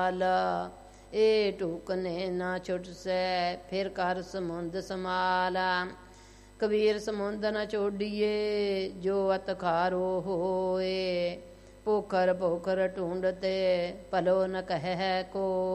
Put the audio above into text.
ਹਾਲ। ਇਹ ਢੂਕਨੇ ਨਾ ਛੁੱਟ ਸੈ, ਫਿਰ ਕਰ ਸਮੁੰਦ ਸਮਾਲ। ਕਬੀਰ ਸਮੁੰਦ ਨ ਚੋਡੀਏ, ਜੋ ਅਤ ਖਾਰੋ ਹੋਏ। ਪੋਖਰ ਪੋਖਰ ਢੂੰਡਤੇ, ਭਲੋ ਨ ਕਹਿ ਕੋ।